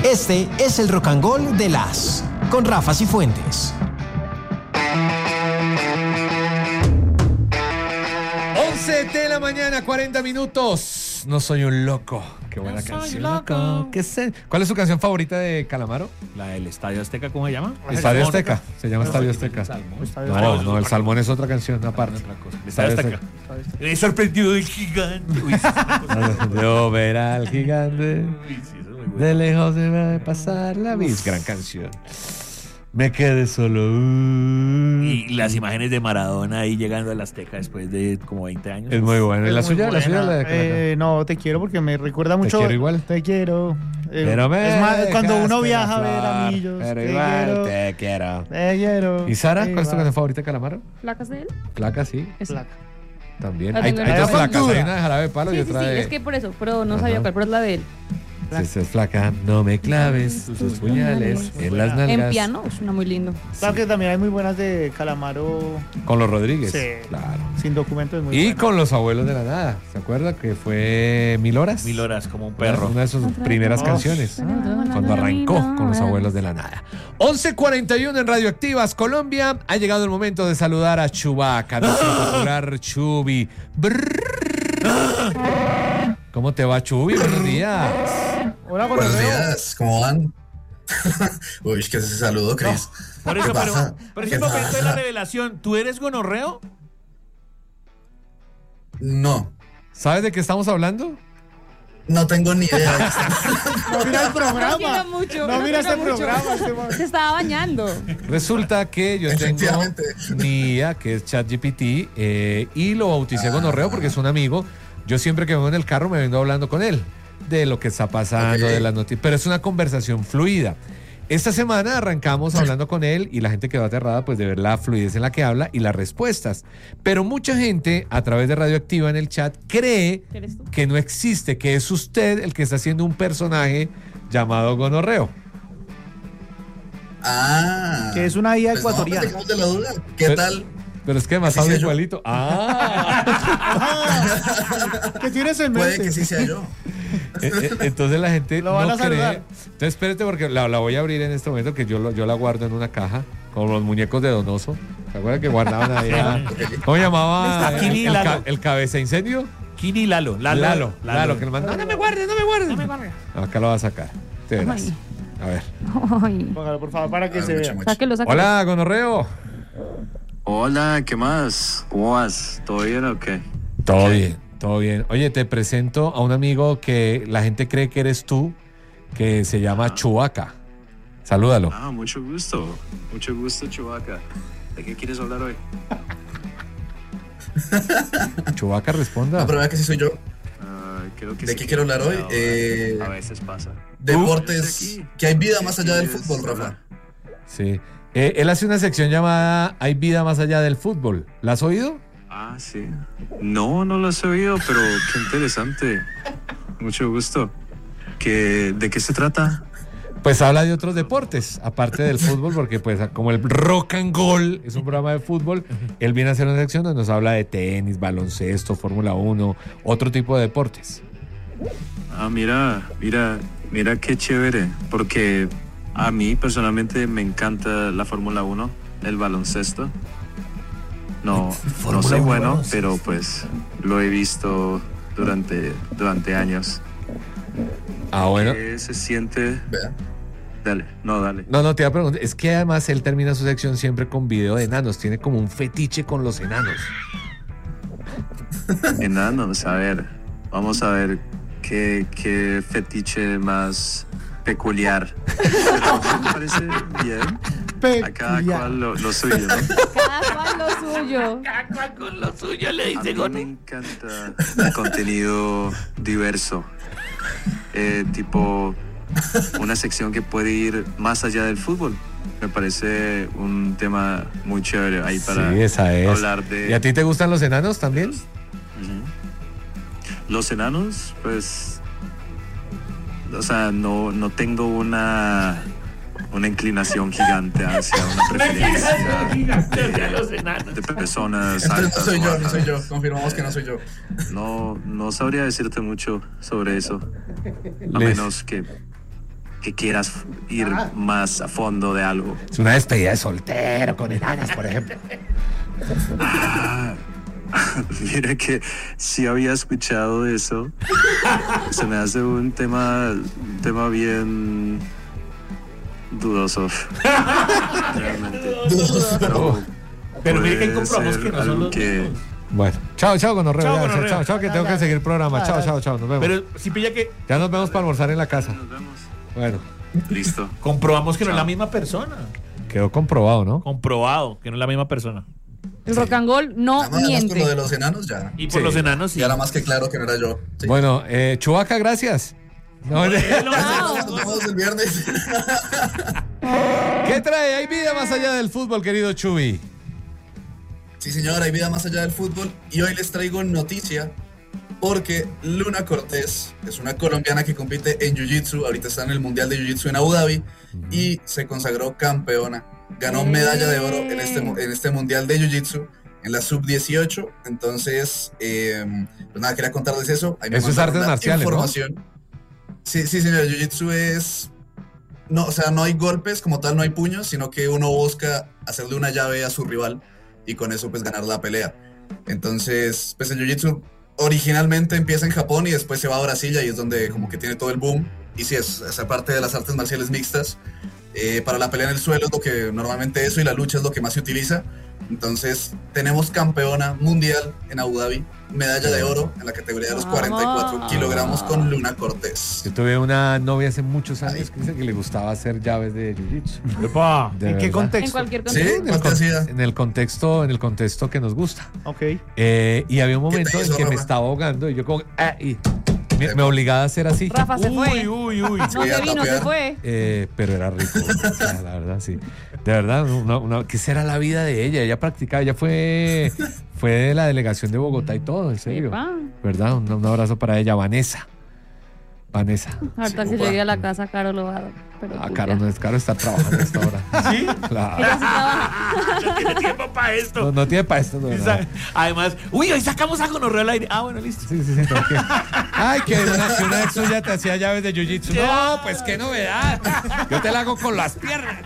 Este es el Rock and Roll de las con Rafa Cifuentes. 11 de la mañana, 40 minutos. No soy un loco. Qué buena canción. Loco. ¿Cuál es su canción favorita de Calamaro? La del Estadio Azteca, ¿cómo se llama? Estadio Azteca. Se llama Estadio Azteca. No, el Salmón es otra canción aparte. Estadio Azteca. Me he sorprendido del gigante. Yo ver al gigante. De lejos debe pasar la vida. Gran canción. Me quedé solo. Y las imágenes de Maradona ahí llegando al Azteca después de como 20 años. Es muy bueno. ¿Y la suya? Buena. ¿La suya? La de no, Te quiero porque me recuerda mucho. ¿Te quiero igual? Te quiero. Pero es más, cuando uno viaja a ver a Millos. Pero igual te quiero. Te quiero. ¿Y Sara? ¿Cuál es tu canción favorita de Calamaro? ¿Placas de él? Placas, sí. Placa. También. Hay dos placas. Hay una de Jarabe de Palo y otra de... es que por eso, pero no sabía cuál, pero es la de él. Si es flaca, no me claves tus puñales en las nalgas. En piano, es una muy lindo. Claro que también hay muy buenas de Calamaro. Con los Rodríguez. Sí. Claro. Sin documento es muy Y buena. con los Abuelos de la Nada. ¿Se acuerda que fue 1000 horas? 1000 horas, como un perro. Una de sus primeras canciones. Cuando arrancó con los Abuelos de la Nada. 11:41 en Radioactivas, Colombia. Ha llegado el momento de saludar a Chewbacca, nuestro popular Chubi. ¿Cómo te va, Chubi? Buenos días. Hola, Buenos días, ¿cómo van? Uy, ¿qué es ese saludo, Cris? Por eso, ¿Qué pasa? pero es el momento de la revelación. ¿Tú eres gonorreo? No, ¿Sabes de qué estamos hablando? no tengo ni idea. No mira el No quiero programa. mucho. No mira este mucho. programa. Se estaba bañando. Resulta que yo tengo Efectivamente. mi IA, que es ChatGPT, y lo bauticé gonorreo porque es un amigo. Yo siempre que me voy en el carro me vengo hablando con él de lo que está pasando, de las noticias, pero es una conversación fluida. Esta semana arrancamos hablando con él y la gente quedó aterrada pues de ver la fluidez en la que habla y las respuestas. Pero mucha gente a través de Radioactiva en el chat cree ¿Eres tú? que no existe, que es usted el que está haciendo un personaje llamado gonorreo. Que es una IA pues ecuatoriana. No, dejemos de la duda. ¿Qué tal? Pero es que más Sí, habla sí, yo. igualito. ¿Qué tienes en Puede mente? que sí sea yo. Entonces la gente Lo van no a saludar. cree. Entonces espérate porque la voy a abrir en este momento, que yo la guardo en una caja con los muñecos de Donoso. ¿Se acuerdan que guardaban ahí? ¿Cómo llamaba Kini Lalo. el cabeza incendio? Kini Lalo. Lalo, que le mandó. No me guardes. Acá lo va a sacar. Te verás. Ay. A ver. Ay. Póngalo, por favor, para que se Mucho, vea. mucho. Sáquelo. Hola, gonorreo. Hola, ¿qué más? ¿Cómo vas? ¿Todo bien o qué? Todo bien, todo bien. Oye, te presento a un amigo que la gente cree que eres tú, que se llama Chewbacca. Salúdalo. Ah, mucho gusto, Chewbacca. ¿De qué quieres hablar hoy? Chewbacca, responda. No, pero vea que sí soy yo. Creo que ¿De sí. qué quiero hablar hoy? A veces pasa. Deportes. Que hay vida más allá del fútbol, Rafa. Sí. Él hace una sección llamada Hay vida más allá del fútbol. ¿La has oído? Ah, sí. No lo he oído, pero qué interesante. Mucho gusto. ¿De qué se trata? Pues habla de otros deportes, aparte del fútbol, porque pues como el Rock and Roll es un programa de fútbol, él viene a hacer una sección donde nos habla de tenis, baloncesto, Fórmula 1, otro tipo de deportes. Ah, mira qué chévere, porque a mí personalmente me encanta la Fórmula 1, el baloncesto. No soy bueno, pero pues lo he visto durante años. Ah, bueno. ¿Qué se siente? Vea. Dale. No, te iba a preguntar, es que además él termina su sección siempre con video de enanos, tiene como un fetiche con los enanos. Enanos, a ver, vamos a ver qué fetiche más peculiar. Pero me parece bien. A cada cual lo suyo, ¿no? Cada cual lo suyo. Cada cual con lo suyo, le A dice mí me encanta el contenido diverso. Tipo una sección que puede ir más allá del fútbol. Me parece un tema muy chévere ahí para Sí, esa es. hablar de... ¿Y a ti te gustan los enanos también? Ujú. Los enanos, pues... O sea, no tengo una inclinación gigante hacia una preferencia los enanos. de personas Entonces altas. no soy yo. Confirmamos que no soy yo. No sabría decirte mucho sobre eso. A menos que que quieras ir más a fondo de algo. Es una despedida de soltero con enanas, por ejemplo. Mira que sí había escuchado eso. Se me hace un tema bien dudoso. Realmente. Pero mire que puede comprobamos ser que no son algo los que- mismos. Bueno, chao, gonorreo. Chao, ya, gonorreo. chao, que tengo que seguir el programa. Chao, nos vemos. Pero si pilla que Ya nos vemos para almorzar en la casa. Nos vemos. Bueno, Listo. comprobamos que no es Chao. la misma persona. quedó comprobado, ¿no? Comprobado que no es la misma persona. El rock and roll no Además, con miente. lo de los enanos ya. Y por Sí. los enanos sí. Ya era más que claro que no era yo. Sí. Bueno, Chubaca, gracias. No, Nos vemos el viernes. ¿Qué trae? ¿Hay vida más allá del fútbol, querido Chubi? Sí, señor, hay vida más allá del fútbol y hoy les traigo noticia porque Luna Cortés es una colombiana que compite en Jiu-Jitsu, ahorita está en el Mundial de Jiu-Jitsu en Abu Dhabi y se consagró campeona. Ganó medalla de oro en este Mundial de Jiu-Jitsu en la sub-18, entonces, pues nada, quería contarles eso. Ahí me Eso es mandaron artes la marciales, ¿no? información. Sí, señor, Jiu-Jitsu es... No, o sea, no hay golpes como tal, no hay puños, sino que uno busca hacerle una llave a su rival y con eso pues ganar la pelea. Entonces, pues el Jiu-Jitsu originalmente empieza en Japón y después se va a Brasil y ahí es donde como que tiene todo el boom. Y sí, esa parte de las artes marciales mixtas. Para la pelea en el suelo es lo que normalmente eso y la lucha es lo que más se utiliza. Entonces, tenemos campeona mundial en Abu Dhabi, medalla de oro en la categoría de los 44 kilogramos con Luna Cortés. Yo tuve una novia hace muchos años que dice que le gustaba hacer llaves de jiu-jitsu. Epa. De ¿En qué verdad. En contexto? cualquier Sí, contexto. ¿cuánto hacía? En el contexto que nos gusta. Ok. Y había un momento te en hizo, que me Rafa? estaba ahogando y yo como y me obligaba a hacer así. Rafa se fue. Uy. No Sí, se a vino, se tapear. fue. Pero era rico, la verdad, sí. De verdad, ¿qué será la vida de ella? Ella practicaba, ella fue de la delegación de Bogotá y todo, en serio. Epa. ¿Verdad? Un abrazo para ella, Vanessa. Ahorita que upa. llegue a la casa, Caro lo va a dar. Pero Ah, pues Caro ya. no es Caro, está trabajando a esta hora. ¿Sí? Claro. Ella sí trabaja. No tiene tiempo para esto. No tiene para esto, no. Además, uy, hoy sacamos a gonorrea al aire. Ah, bueno, listo. Sí, tranquilo. Ay, que una ex suya te hacía llaves de jiu-jitsu. No, pues qué novedad. Yo te la hago con las piernas.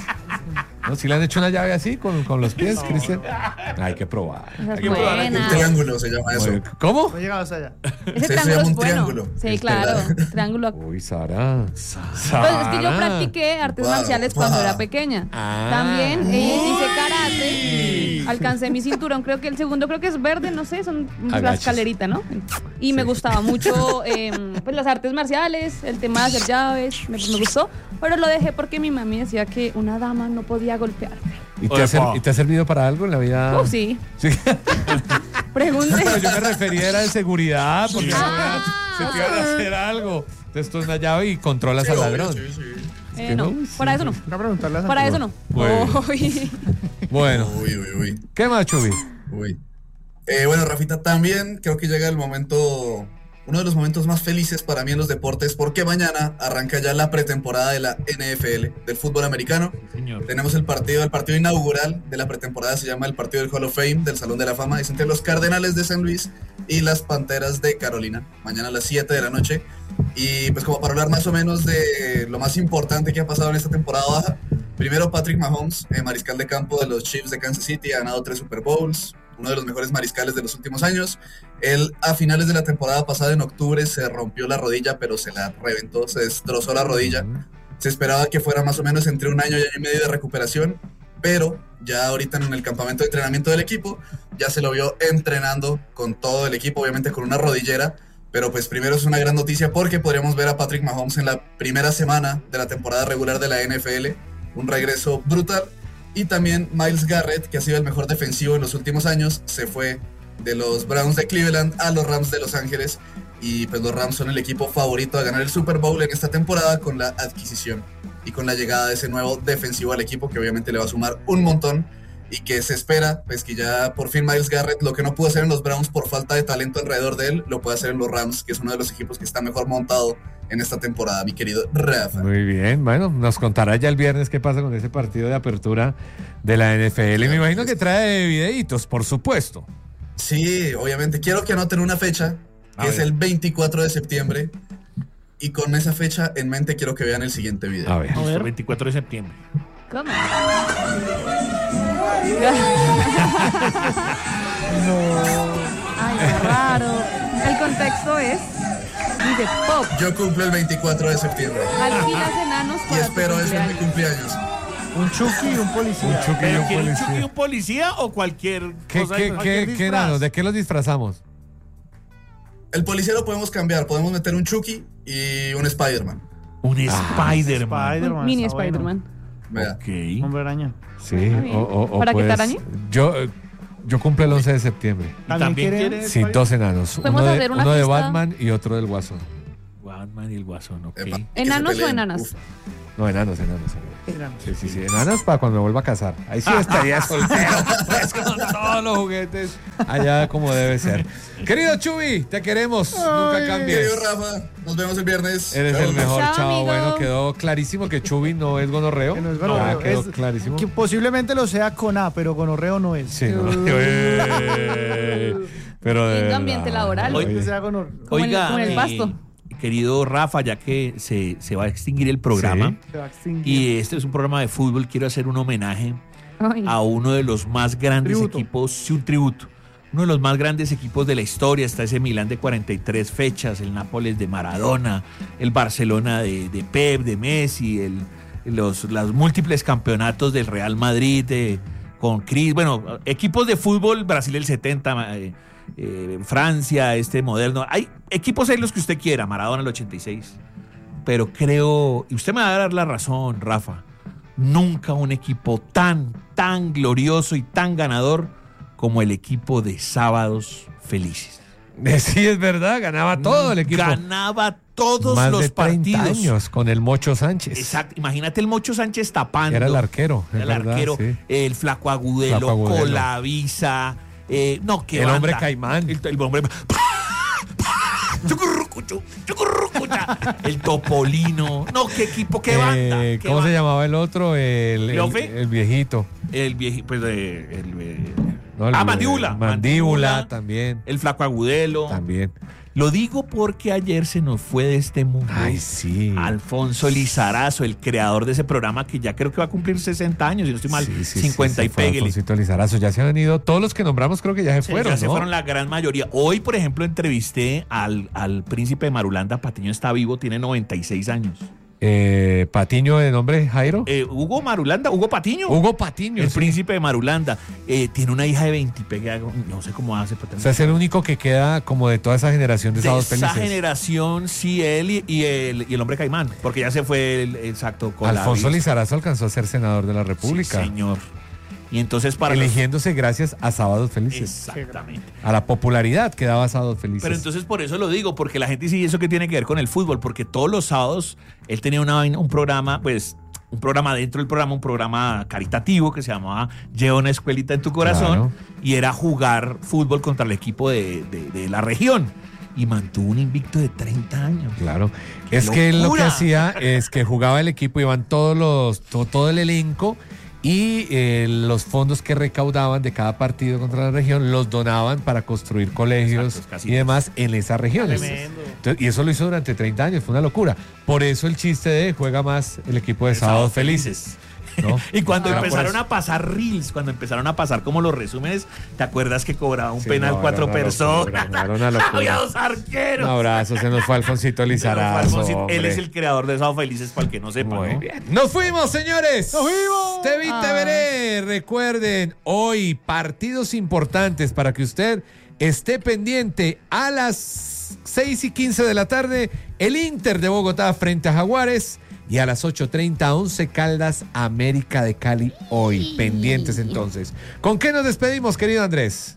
¿No? ¿Sí le han hecho una llave así con los pies, Cristian? Hay que probar. Esa es que probar, Un buena. triángulo se llama eso. ¿Cómo? No llegabas allá. Ese Se triángulo llama es un bueno. triángulo. Sí, claro. Triángulo. Uy, Sara. Pues es que yo practiqué artes Wow, marciales cuando wow. era pequeña. Ah. También hice karate. Alcancé mi cinturón, creo que el segundo creo que es verde, no sé, son la Agachas. escalerita, ¿no? Y me gustaba mucho pues las artes marciales, el tema de hacer llaves, me gustó, pero lo dejé porque mi mami decía que una dama no podía golpearme. ¿Y te ha servido para algo en la vida? Sí, Sí. pregunte. Pero yo me refería era de seguridad, porque Ah. se te iban a hacer algo. Entonces tú es una llave y controlas Sí, al obvio, ladrón. sí. que No, no, para sí, eso no. Voy a preguntarle a Para eso Santiago. no. Bueno. Uy. Bueno, Uy. ¿qué más, Chubi? Uy. Bueno, Rafita, también creo que llega el momento, uno de los momentos más felices para mí en los deportes, porque mañana arranca ya la pretemporada de la NFL, del fútbol americano. Señor. Tenemos el partido inaugural de la pretemporada, se llama el partido del Hall of Fame, del Salón de la Fama, es entre los Cardenales de San Luis y las Panteras de Carolina, mañana a las 7 de la noche. Y pues como para hablar más o menos de lo más importante que ha pasado en esta temporada baja, primero Patrick Mahomes, mariscal de campo de los Chiefs de Kansas City, ha ganado 3 Super Bowls, uno de los mejores mariscales de los últimos años. Él a finales de la temporada pasada, en octubre, se rompió la rodilla, pero se la reventó, se destrozó la rodilla. Se esperaba que fuera más o menos entre un año y año y medio de recuperación, pero ya ahorita en el campamento de entrenamiento del equipo, ya se lo vio entrenando con todo el equipo, obviamente con una rodillera. Pero pues primero es una gran noticia porque podríamos ver a Patrick Mahomes en la primera semana de la temporada regular de la NFL, un regreso brutal. Y también Myles Garrett, que ha sido el mejor defensivo en los últimos años, se fue de los Browns de Cleveland a los Rams de Los Ángeles. Y pues los Rams son el equipo favorito a ganar el Super Bowl en esta temporada con la adquisición y con la llegada de ese nuevo defensivo al equipo, que obviamente le va a sumar un montón. Y que se espera, pues que ya por fin Myles Garrett, lo que no pudo hacer en los Browns por falta de talento alrededor de él, lo puede hacer en los Rams, que es uno de los equipos que está mejor montado en esta temporada, mi querido Rafa. Muy bien, bueno, nos contará ya el viernes qué pasa con ese partido de apertura de la NFL. Y me imagino que trae videitos, por supuesto. Sí, obviamente. Quiero que anoten una fecha, que es el 24 de septiembre. Y con esa fecha en mente quiero que vean el siguiente video. A ver. A ver. 24 de septiembre. ¿Cómo? Ay, qué raro. El contexto es dice pop. Yo cumplo el 24 de septiembre. Alquilas enanos Y para espero tu eso en mi cumpleaños. cumpleaños. Un Chucky y un policía. Un Chucky y ¿Pero un quiere un policía. Chucky y un policía o cualquier ¿Qué, cosa? qué, cualquier qué, disfraz. enanos? ¿De qué los disfrazamos? El policía lo podemos cambiar. Podemos meter un Chucky y un Spider-Man. Un Spider-Man. Spider-Man. Mini está bueno. Spider-Man. Vea. Ok. Hombre araña. Sí. bien. ¿Para qué te arañe? Yo cumplo el 11 de septiembre. ¿También quiere- quiere Sí, dos enanos. Podemos Uno hacer una de fiesta. Batman y otro del Guasón. Batman y el Guasón, ok. Epa, y que se ¿Enanos o peleen. enanas? Uf. No, enanos. Enanos. Sí. Enanos para cuando me vuelva a casar. Ahí sí estaría soltero. Pues con todos los juguetes. Allá como debe ser. Querido Chubi, te queremos. Nunca cambies. Querido Rafa, nos vemos el viernes. Eres Chao. el mejor, Chao, chao. amigo. Bueno, quedó clarísimo que Chubi no es gonorreo. Que no es Ya gonorreo, quedó es- clarísimo. Que posiblemente lo sea con A, pero gonorreo no es. Sí, no. Pero de Lindo verdad. ambiente laboral. Oye, Que sea gonorreo. Como Oiga, en el pasto. querido Rafa, ya que se va a extinguir el programa, Se va a extinguir. y este es un programa de fútbol, quiero hacer un homenaje Ay. a uno de los más grandes Tributo. equipos, sí, un tributo. Uno de los más grandes equipos de la historia. Está ese Milán de 43 fechas, el Nápoles de Maradona, el Barcelona de Pep, de Messi, los múltiples campeonatos del Real Madrid con Cris. Bueno, equipos de fútbol, Brasil el 70, Francia, moderno. Hay equipos ahí los que usted quiera, Maradona el 86. Pero creo, y usted me va a dar la razón, Rafa, nunca un equipo tan glorioso y tan ganador como el equipo de Sábados Felices. sí, es verdad, ganaba todo el equipo. Ganaba todos Más los de 30 partidos. años con el Mocho Sánchez. Exacto. Imagínate el Mocho Sánchez tapando. Era el arquero. Era es el verdad, arquero. sí. El Flaco Agudelo, Flaco Agudelo. Colavisa. No, qué El banda. hombre caimán. El hombre. Chucurrucuchu, chucurrucucha. El Topolino. No, qué equipo, qué banda. qué ¿Cómo se banda. llamaba el otro? ¿Leofe? El viejito. El viejito, pues, No, Mandíbula. Mandíbula también. El Flaco Agudelo. También. Lo digo porque ayer se nos fue de este mundo. Ay, sí. Alfonso Lizarazo, el creador de ese programa que ya creo que va a cumplir 60 años, si no estoy mal, Sí, 50 y se fue péguele. Alfonsito Lizarazo. Ya se han ido. Todos los que nombramos creo que ya se fueron, Ya se ¿no? fueron la gran mayoría. Hoy, por ejemplo, entrevisté al príncipe de Marulanda. Patiño está vivo, tiene 96 años. Patiño de nombre Jairo. Hugo Marulanda, Hugo Patiño. Hugo Patiño. El sí. príncipe de Marulanda. Tiene una hija de 20 y pega, no sé cómo hace. O sea, es el único que queda como de toda esa generación de de Sábados esa Felices. generación, sí, él y el hombre caimán, porque ya se fue exacto con Alfonso la Lizarazo alcanzó a ser senador de la República. Sí, señor. Y entonces para eligiéndose gracias a Sábados Felices. Exactamente. A la popularidad que daba Sábados Felices. Pero entonces por eso lo digo, porque la gente sí, eso que tiene que ver con el fútbol, porque todos los sábados él tenía un programa, pues, un programa dentro del programa, un programa caritativo que se llamaba Lleva una escuelita en tu corazón, Claro. y era jugar fútbol contra el equipo de la región. Y mantuvo un invicto de 30 años. Claro. Es que él lo que locura! hacía es que jugaba el equipo, iban todo el elenco y los fondos que recaudaban de cada partido contra la región los donaban para construir colegios Exacto, casi. y demás en esas regiones. Tremendo. Entonces, y eso lo hizo durante 30 años, fue una locura. Por eso el chiste de juega más el equipo de Sábados Felices. ¿no? Y cuando Era por empezaron eso. a pasar reels, cuando empezaron a pasar como los resúmenes, ¿te acuerdas que cobraba un Sí, penal no, 4 era una personas? locura, era una locura. Había 2 Un arqueros. abrazo, se nos fue Alfonsito Lizarazo. Él hombre. es el creador de Sábado Felices, para el que no sepa, Muy ¿no? bien. ¡Nos fuimos, señores! ¡Nos fuimos! Te vi, te veré. Recuerden, hoy partidos importantes para que usted esté pendiente. A las 6:15 de la tarde, el Inter de Bogotá frente a Jaguares. Y a las 8:30, 11 Caldas, América de Cali hoy. Pendientes entonces. ¿Con qué nos despedimos, querido Andrés?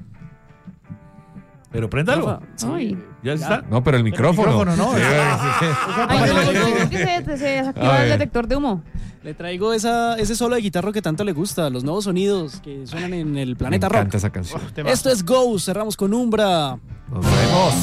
Pero préndalo. Ay. ¿Ya está? No, pero el micrófono. micrófono, ¿no? Sí, Ay, no, yo que se A desactiva el ver. detector de humo. Le traigo ese solo de guitarra que tanto le gusta, los nuevos sonidos que suenan en el Me planeta encanta rock. esa canción. Esto es Go, cerramos con Umbra. Nos vemos.